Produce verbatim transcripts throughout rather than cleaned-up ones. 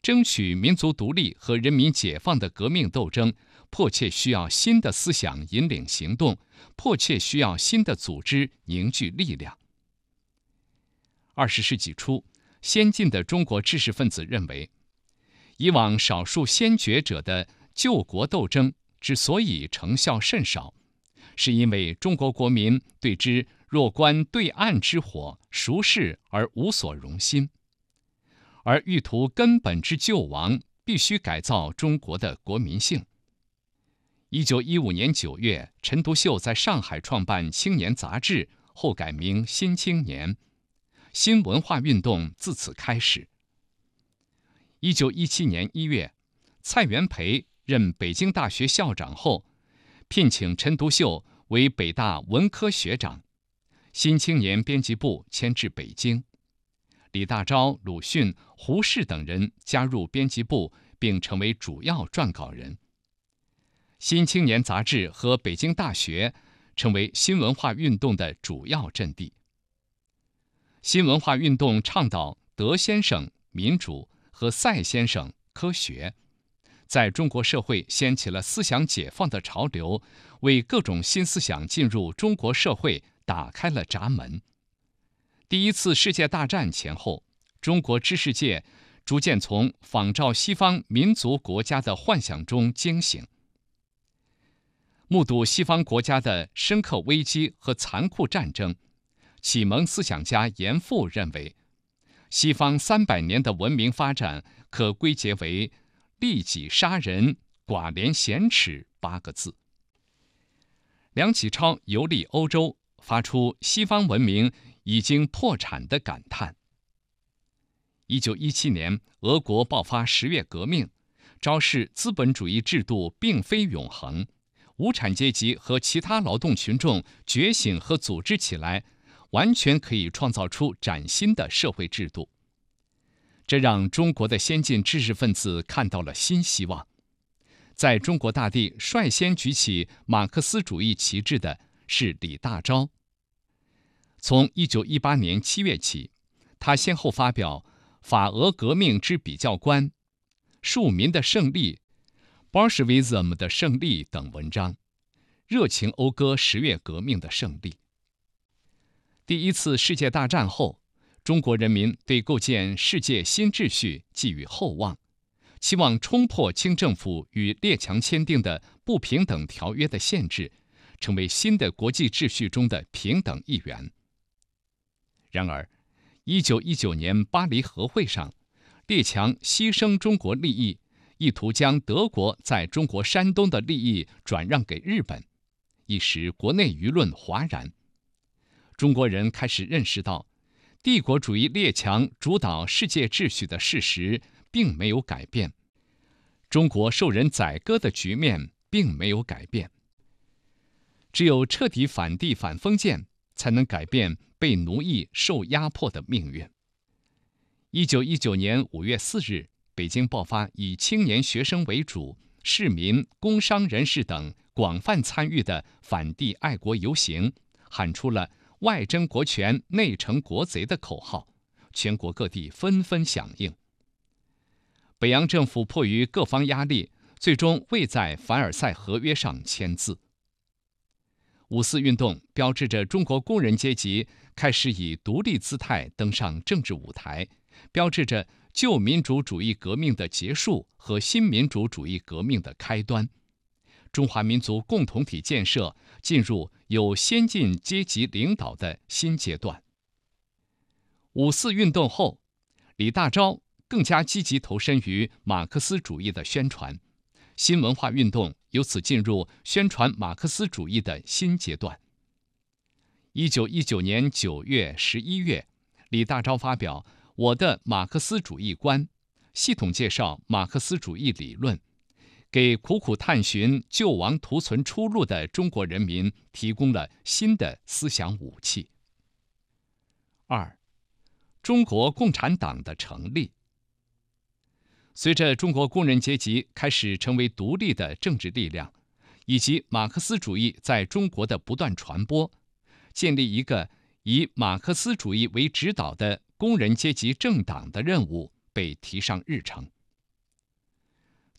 争取民族独立和人民解放的革命斗争，迫切需要新的思想引领行动，迫切需要新的组织凝聚力量。二十世纪初，先进的中国知识分子认为，以往少数先觉者的救国斗争之所以成效甚少，是因为中国国民对之若观对岸之火，熟视而无所容心。而欲图根本之救亡，必须改造中国的国民性。一九一五年九月，陈独秀在上海创办《青年》杂志，后改名《新青年》，新文化运动自此开始。一九一七年一月，蔡元培任北京大学校长后，聘请陈独秀为北大文科学长，《新青年》编辑部迁至北京。李大钊、鲁迅、胡适等人加入编辑部，并成为主要撰稿人。《新青年》杂志和北京大学成为新文化运动的主要阵地。新文化运动倡导德先生民主和赛先生科学，在中国社会掀起了思想解放的潮流，为各种新思想进入中国社会打开了闸门。第一次世界大战前后，中国知识界逐渐从仿照西方民族国家的幻想中惊醒。目睹西方国家的深刻危机和残酷战争，启蒙思想家严复认为，西方三百年的文明发展可归结为利己杀人、寡廉鲜耻八个字。梁启超游历欧洲，发出西方文明已经破产的感叹。一九一七年，俄国爆发十月革命，昭示资本主义制度并非永恒，无产阶级和其他劳动群众觉醒和组织起来，完全可以创造出崭新的社会制度。这让中国的先进知识分子看到了新希望。在中国大地率先举起马克思主义旗帜的是李大钊。从一九一八年七月起，他先后发表《法俄革命之比较观》《庶民的胜利》（Bolshevism 的胜利）等文章，热情讴歌十月革命的胜利。第一次世界大战后，中国人民对构建世界新秩序寄予厚望，期望冲破清政府与列强签订的不平等条约的限制，成为新的国际秩序中的平等一员。然而，一九一九年巴黎和会上，列强牺牲中国利益，意图将德国在中国山东的利益转让给日本，一时国内舆论哗然。中国人开始认识到，帝国主义列强主导世界秩序的事实并没有改变，中国受人宰割的局面并没有改变。只有彻底反帝反封建，才能改变被奴役受压迫的命运。一九一九年五月四日，北京爆发以青年学生为主、市民、工商人士等广泛参与的反帝爱国游行，喊出了外争国权、内惩国贼的口号，全国各地纷纷响应。北洋政府迫于各方压力，最终未在凡尔赛合约上签字。五四运动标志着中国工人阶级开始以独立姿态登上政治舞台，标志着旧民主主义革命的结束和新民主主义革命的开端。中华民族共同体建设进入有先进阶级领导的新阶段。五四运动后，李大钊更加积极投身于马克思主义的宣传，新文化运动由此进入宣传马克思主义的新阶段。一九一九年九月、十一月，李大钊发表《我的马克思主义观》，系统介绍马克思主义理论，给苦苦探寻救亡图存出路的中国人民提供了新的思想武器。二、中国共产党的成立。随着中国工人阶级开始成为独立的政治力量，以及马克思主义在中国的不断传播，建立一个以马克思主义为指导的工人阶级政党的任务被提上日程。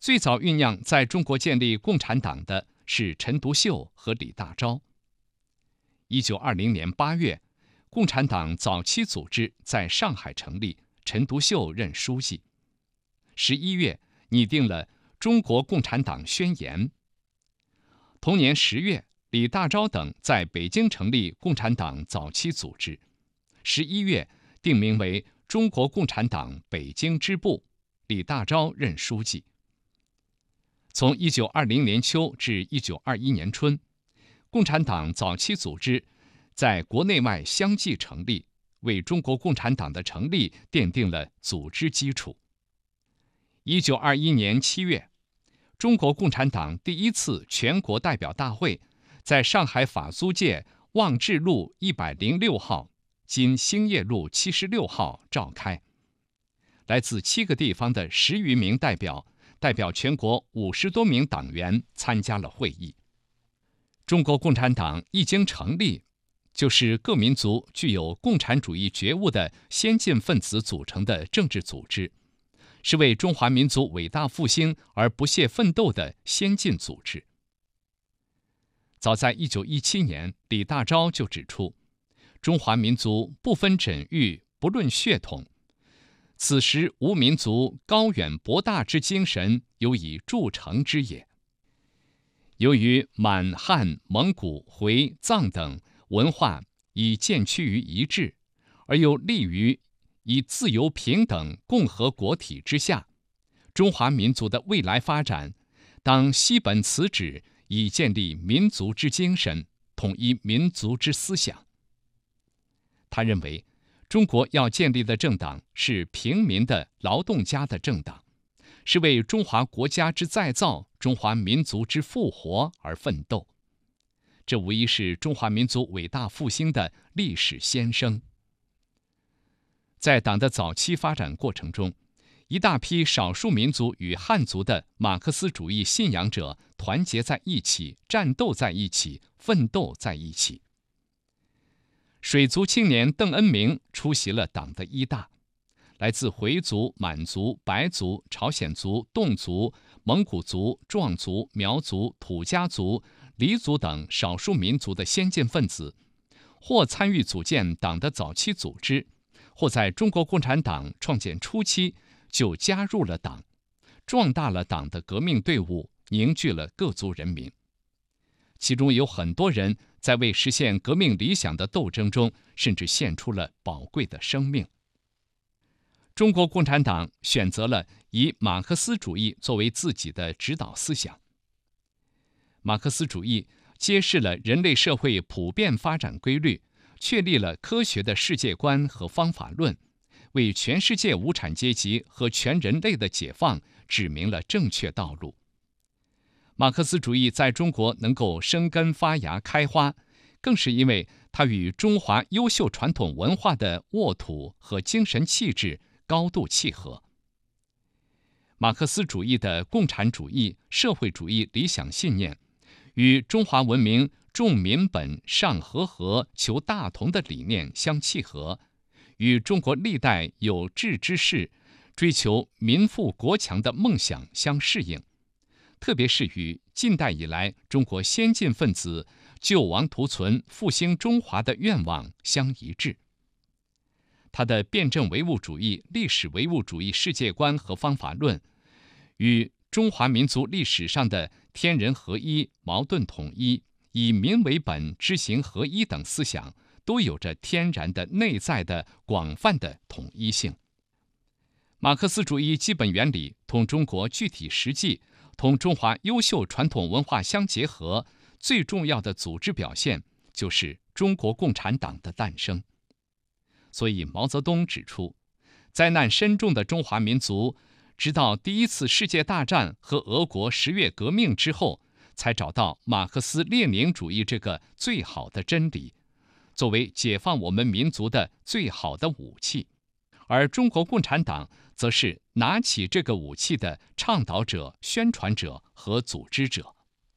最早酝酿在中国建立共产党的是陈独秀和李大钊。一九二零年八月，共产党早期组织在上海成立，陈独秀任书记。十一月，拟定了《中国共产党宣言》。同年十月，李大钊等在北京成立共产党早期组织。十一月，定名为中国共产党北京支部，李大钊任书记。从一九二零年秋至一九二一年春，共产党早期组织在国内外相继成立，为中国共产党的成立奠定了组织基础。一九二一年七月，中国共产党第一次全国代表大会在上海法租界望志路一百零六号（今兴业路七十六号）召开。来自七个地方的十余名代表，代表全国五十多名党员参加了会议。中国共产党一经成立，就是各民族具有共产主义觉悟的先进分子组成的政治组织，是为中华民族伟大复兴而不懈奋斗的先进组织。早在一九一七年，李大钊就指出，中华民族不分枕域，不论血统，此时无民族高远博大之精神，有以铸成之也。由于满、汉、蒙古、回、藏等文化已渐趋于一致，而又立于以自由平等共和国体之下，中华民族的未来发展当西本此旨，以建立民族之精神，统一民族之思想。他认为，中国要建立的政党是平民的劳动家的政党，是为中华国家之再造、中华民族之复活而奋斗。这无疑是中华民族伟大复兴的历史先声。在党的早期发展过程中，一大批少数民族与汉族的马克思主义信仰者团结在一起，战斗在一起，奋斗在一起。水族青年邓恩铭出席了党的一大，来自回族、满族、白族、朝鲜族、侗族、蒙古族、壮族、苗族、土家族、黎族等少数民族的先进分子，或参与组建党的早期组织，或在中国共产党创建初期就加入了党，壮大了党的革命队伍，凝聚了各族人民。其中有很多人在为实现革命理想的斗争中，甚至献出了宝贵的生命。中国共产党选择了以马克思主义作为自己的指导思想。马克思主义揭示了人类社会普遍发展规律，确立了科学的世界观和方法论，为全世界无产阶级和全人类的解放指明了正确道路。马克思主义在中国能够生根发芽开花，更是因为它与中华优秀传统文化的沃土和精神气质高度契合。马克思主义的共产主义、社会主义理想信念，与中华文明重民本、尚和合、求大同的理念相契合，与中国历代有志之士追求民富国强的梦想相适应，特别是与近代以来中国先进分子救亡图存、复兴中华的愿望相一致。他的辩证唯物主义、历史唯物主义世界观和方法论，与中华民族历史上的天人合一、矛盾统一、以民为本、知行合一等思想，都有着天然的内在的广泛的统一性。马克思主义基本原理同中国具体实际、同中华优秀传统文化相结合，最重要的组织表现就是中国共产党的诞生。所以毛泽东指出，灾难深重的中华民族，直到第一次世界大战和俄国十月革命之后，才找到马克思列宁主义这个最好的真理，作为解放我们民族的最好的武器。而中国共产党则是拿起这个武器的倡导者、宣传者和组织者。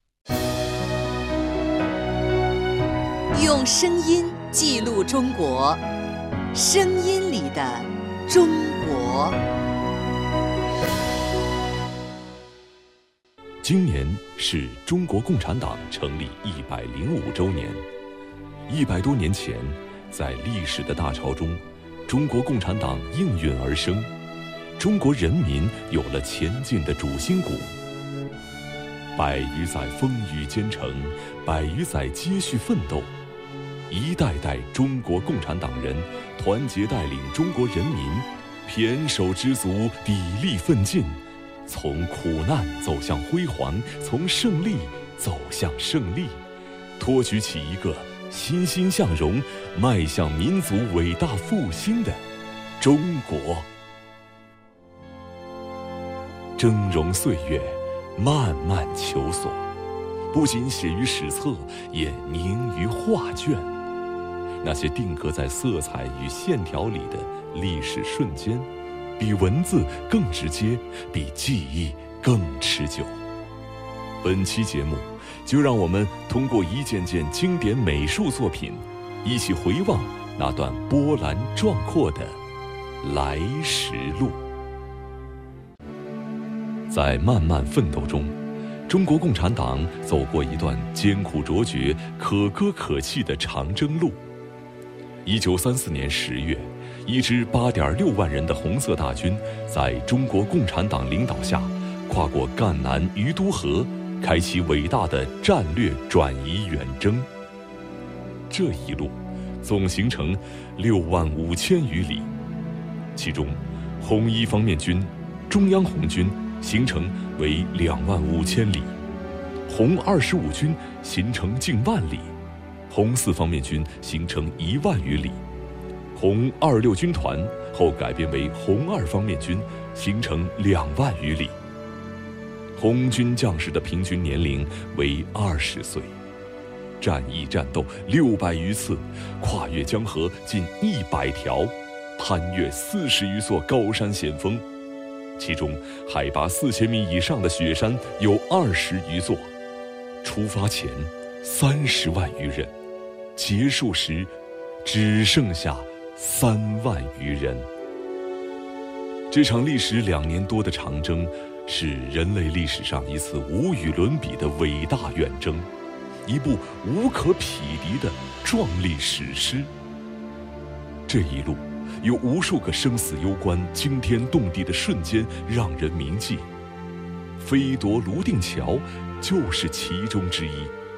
用声音记录中国，声音里的中国。 今年是中国共产党成立一百零五周年。一百多年前，在历史的大潮中，中国共产党应运而生，中国人民有了前进的主心骨。百余载风雨兼程，百余载接续奋斗，一代代中国共产党人团结带领中国人民，胼手胝足，砥砺奋进，从苦难走向辉煌，从胜利走向胜利，托举起一个欣欣向荣、迈向民族伟大复兴的中国。峥嵘岁月，漫漫求索，不仅写于史册，也凝于画卷。那些定格在色彩与线条里的历史瞬间，比文字更直接，比记忆更持久。本期节目，就让我们通过一件件经典美术作品，一起回望那段波澜壮阔的来时路。在漫漫奋斗中，中国共产党走过一段艰苦卓绝、可歌可泣的长征路。一九三四年十月，一支八点六万人的红色大军，在中国共产党领导下，跨过赣南余都河，开启伟大的战略转移远征。这一路总行程六万五千余里，其中红一方面军、中央红军行程为两万五千里，红二十五军行程近万里，红四方面军行程一万余里，红二六军团后改编为红二方面军，行程两万余里。红军将士的平均年龄为二十岁，战役战斗六百余次，跨越江河近一百条，攀越四十余座高山险峰，其中海拔四千米以上的雪山有二十余座。出发前三十万余人，结束时只剩下三万余人。这场历时两年多的长征，是人类历史上一次无与伦比的伟大远征，一部无可匹敌的壮丽史诗。这一路有无数个生死攸关、惊天动地的瞬间让人铭记，飞夺泸定桥就是其中之一。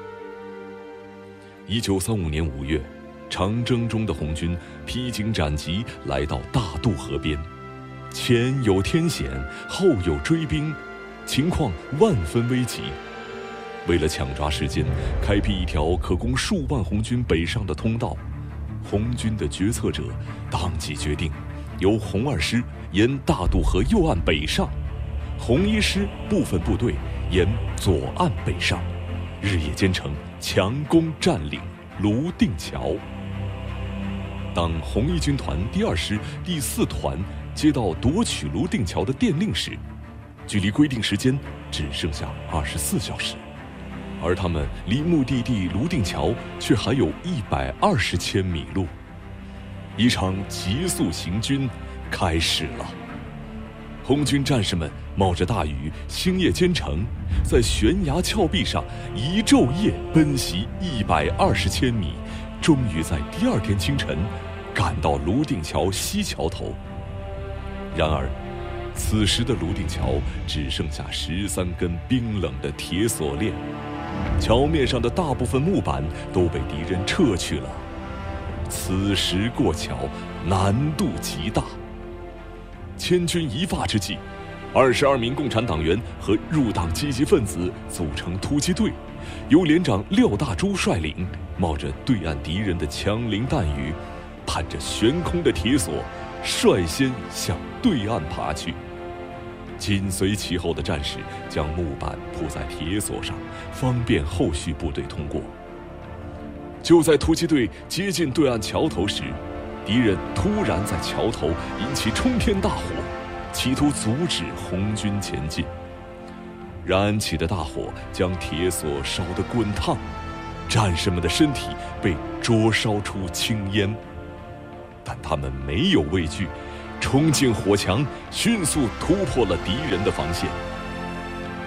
一九三五年五月，长征中的红军披荆斩棘来到大渡河边，前有天险，后有追兵，情况万分危急。为了抢抓时间，开辟一条可供数万红军北上的通道，红军的决策者当即决定，由红二师沿大渡河右岸北上，红一师部分部队沿左岸北上，日夜兼程，强攻占领泸定桥。当红一军团第二师第四团接到夺取泸定桥的电令时，距离规定时间只剩下二十四小时，而他们离目的地泸定桥却还有一百二十千米路。一场急速行军开始了。红军战士们冒着大雨，星夜兼程，在悬崖峭壁上一昼夜奔袭一百二十千米，终于在第二天清晨赶到泸定桥西桥头。然而，此时的泸定桥只剩下十三根冰冷的铁锁链，桥面上的大部分木板都被敌人撤去了。此时过桥难度极大。千钧一发之际，二十二名共产党员和入党积极分子组成突击队，由连长廖大珠率领，冒着对岸敌人的枪林弹雨，攀着悬空的铁索，率先向对岸爬去。紧随其后的战士将木板铺在铁索上，方便后续部队通过。就在突击队接近对岸桥头时，敌人突然在桥头引起冲天大火，企图阻止红军前进。燃起的大火将铁索烧得滚烫，战士们的身体被灼烧出青烟，但他们没有畏惧，冲进火墙，迅速突破了敌人的防线。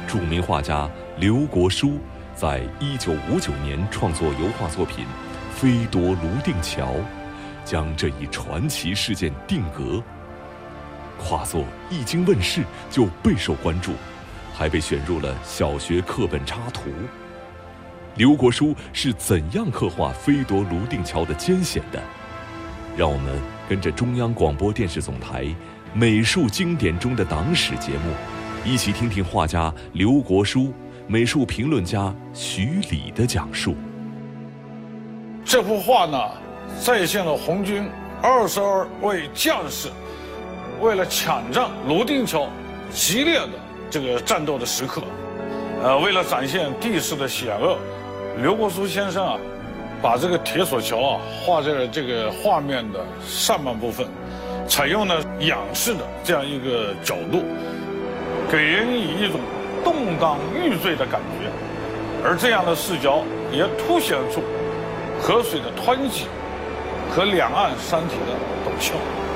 著名画家刘国书在一九五九年创作油画作品《飞夺泸定桥》，将这一传奇事件定格。画作一经问世就备受关注，还被选入了小学课本插图。刘国书是怎样刻画飞夺泸定桥的艰险的？让我们跟着中央广播电视总台美术经典中的党史节目，一起听听画家刘国书、美术评论家徐礼的讲述。 这幅画呢，再现了红军二十二位将士为了抢占泸定桥激烈的这个战斗的时刻。呃，为了展现地势的险恶，刘国书先生啊，把这个铁索桥啊画在了这个画面的上半部分，采用了仰视的这样一个角度，给人以一种动荡欲坠的感觉。而这样的视角也凸显出河水的湍急和两岸山体的陡峭。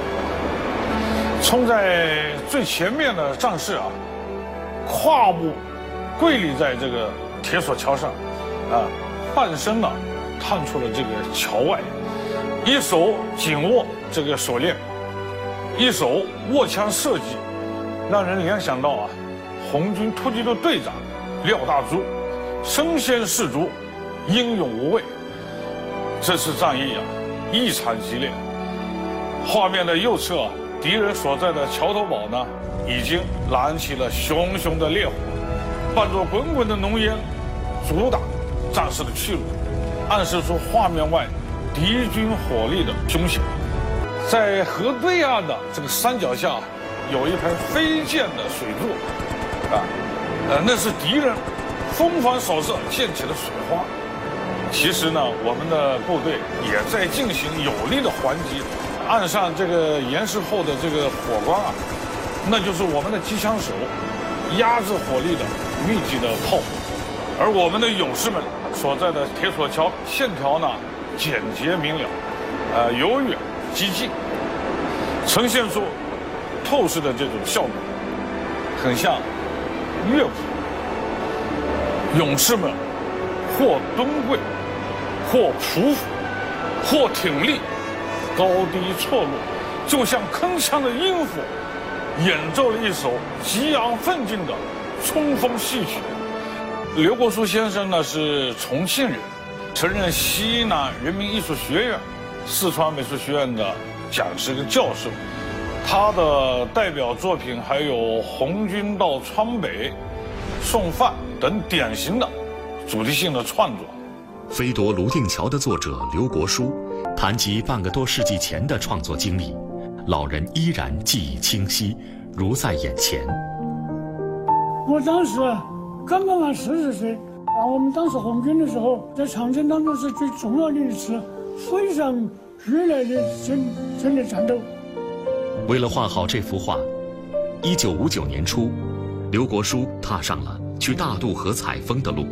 冲在最前面的战士啊，胯部跪立在这个铁索桥上，啊，半身呢探出了这个桥外，一手紧握这个锁链，一手握枪射击，让人联想到啊，红军突击队队长廖大铢身先士卒，英勇无畏。这次战役啊，异常激烈。画面的右侧啊，敌人所在的桥头堡呢，已经燃起了熊熊的烈火，伴着滚滚的浓烟，阻挡战士的去路，暗示出画面外敌军火力的凶险。在河对岸的这个山脚下，有一盆飞溅的水柱，啊，呃，那是敌人疯狂扫射溅起的水花。其实呢，我们的部队也在进行有力的还击。岸上这个岩石后的这个火光啊，那就是我们的机枪手压制火力的密集的炮火。而我们的勇士们所在的铁索桥线条呢，简洁明了，呃，由远及近，呈现出透视的这种效果，很像乐谱。勇士们或蹲跪，或匍匐，或挺立，高低错落，就像铿锵的音符，演奏了一首激昂奋进的冲锋戏曲。刘国书先生呢是重庆人，曾任西南人民艺术学院、四川美术学院的讲师跟教授。他的代表作品还有《红军到川北》、《送饭》等典型的主题性的创作。 飞夺泸定桥的作者刘国书谈及半个多世纪前的创作经历，老人依然记忆清晰，如在眼前。 我当时刚刚满四十岁，啊，我们当时红军的时候，在长征当中是最重要的一次非常剧烈的真真的战斗。 为了画好这幅画，一九五九年初，刘国书踏上了去大渡河采风的路。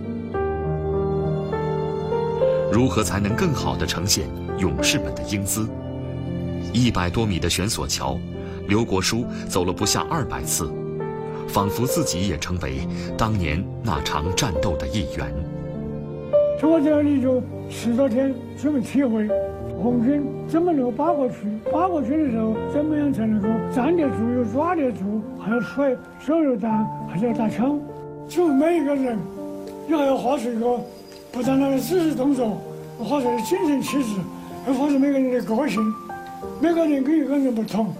如何才能更好地呈现勇士们的英姿？一百多米的悬索桥，刘国书走了不下二百次，仿佛自己也成为当年那场战斗的一员。 从我这里就十多天这么体会红军怎么能够扒过去，扒过去的时候怎么样才能够站得住又抓得住，还要甩手榴弹，还要打枪。就每一个人你还要画出一个不单单的只是动作，画出的精神气质，还画出每个人的个性，每个人跟一个人不同。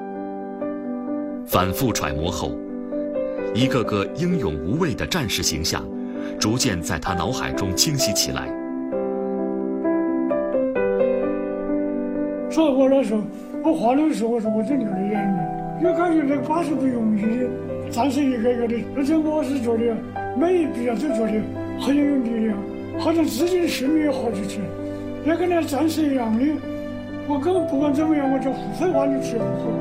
反复揣摩后，一个个英勇无畏的战士形象逐渐在他脑海中清晰起来。 所以我那时候我画的时候，我说我真流了眼泪，有感觉这个画是不容易的，战士一个一个的，而且我是觉得每一笔啊都觉得很有力量，好像自己的生命也活进去，也跟那战士一样的。我根本不管怎么样，我就非画你吃不可。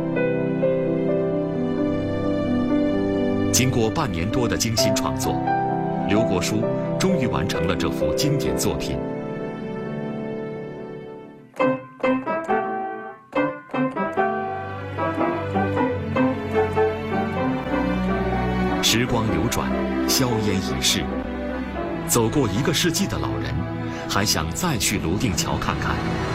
经过半年多的精心创作，刘国书终于完成了这幅经典作品。 时光流转，硝烟已逝，走过一个世纪的老人，还想再去泸定桥看看，